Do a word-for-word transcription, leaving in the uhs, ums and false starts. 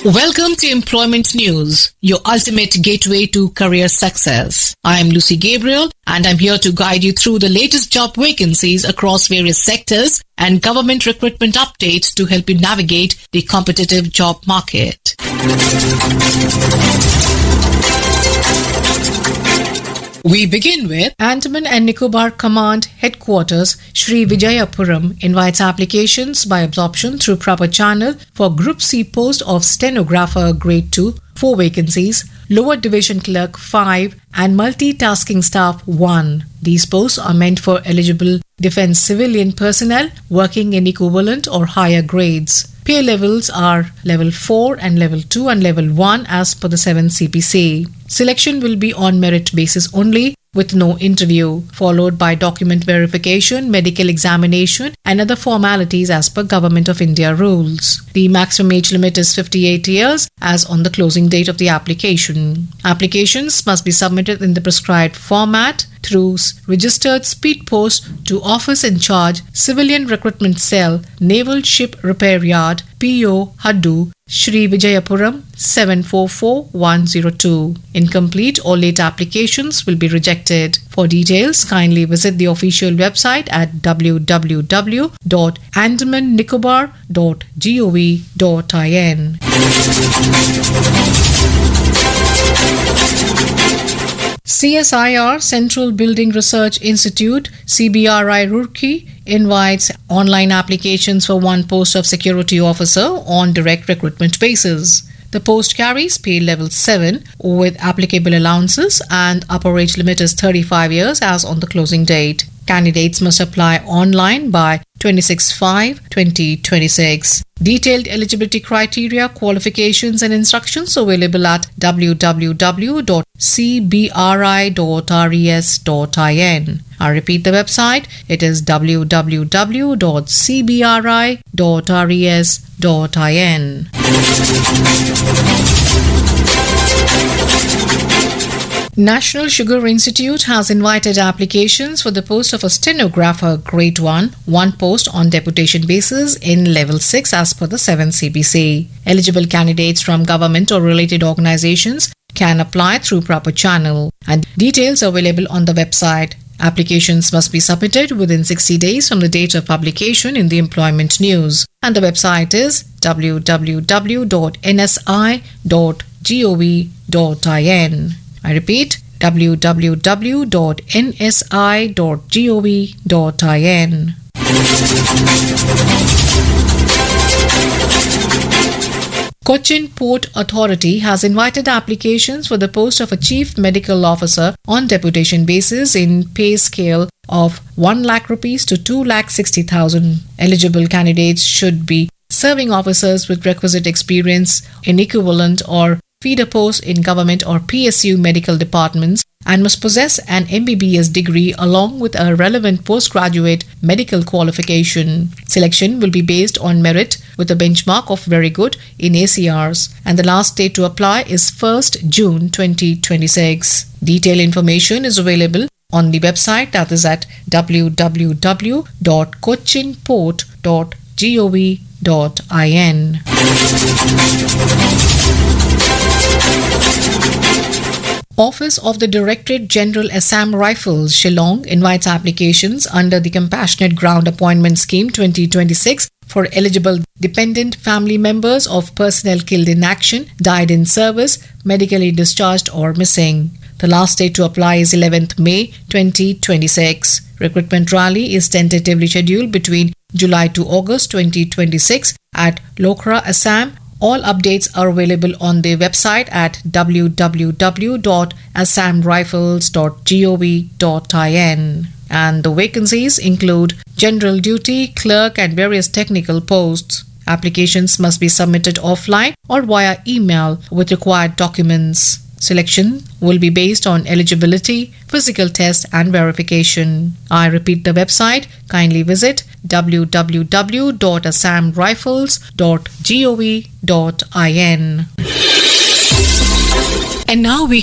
Welcome to Employment News, your ultimate gateway to career success. I am Lucy Gabriel and I'm here to guide you through the latest job vacancies across various sectors and government recruitment updates to help you navigate the competitive job market. We begin with Andaman and Nicobar Command Headquarters, Sri Vijayapuram, invites applications by absorption through proper channel for Group C post of Stenographer Grade two, four vacancies, Lower Division Clerk five and Multitasking Staff one. These posts are meant for eligible defence civilian personnel working in equivalent or higher grades. Pay levels are Level four and Level two and Level one as per the seven C P C. Selection will be on merit basis only, with no interview, followed by document verification, medical examination and other formalities as per Government of India rules. The maximum age limit is fifty-eight years as on the closing date of the application. Applications must be submitted in the prescribed format through registered speed post to Office in Charge, Civilian Recruitment Cell, Naval Ship Repair Yard, P O Haddu, Sri Vijayapuram seven four four one zero two. Incomplete or late applications will be rejected. For details, kindly visit the official website at w w w dot andaman nicobar dot gov dot in. C S I R Central Building Research Institute C B R I Roorkee invites online applications for one post of security officer on direct recruitment basis. The post carries pay level seven with applicable allowances and upper age limit is thirty-five years as on the closing date. Candidates must apply online by twenty-sixth five twenty twenty-six. Detailed eligibility criteria, qualifications and instructions available at w w w dot c b r i dot res dot in. I repeat the website, it is w w w dot c b r i dot res dot in. National Sugar Institute has invited applications for the post of a stenographer grade one, one post on deputation basis in level six as per the seven C P C. Eligible candidates from government or related organizations can apply through proper channel and details are available on the website. Applications must be submitted within sixty days from the date of publication in the Employment News and the website is w w w dot n s i dot gov dot in. I repeat, w w w dot n s i dot gov dot in. Cochin Port Authority has invited applications for the post of a Chief Medical Officer on deputation basis in pay scale of one lakh rupees to two lakh sixty thousand. Eligible candidates should be serving officers with requisite experience in equivalent or feeder posts in government or P S U medical departments and must possess an M B B S degree along with a relevant postgraduate medical qualification. Selection will be based on merit with a benchmark of very good in A C Rs and the last date to apply is first June twenty twenty-six. Detailed information is available on the website that is at w w w dot cochin port dot gov dot in. Office of the Directorate General Assam Rifles, Shillong invites applications under the Compassionate Ground Appointment Scheme twenty twenty-six for eligible dependent family members of personnel killed in action, died in service, medically discharged or missing. The last date to apply is eleventh May twenty twenty-six. Recruitment rally is tentatively scheduled between July to August twenty twenty-six at Lokra, Assam. All updates are available on their website at w w w dot assam rifles dot gov dot in. And the vacancies include general duty, clerk and various technical posts. Applications must be submitted offline or via email with required documents. Selection will be based on eligibility, physical test and verification. I repeat the website. Kindly visit w w w dot assam rifles dot gov dot in. And now we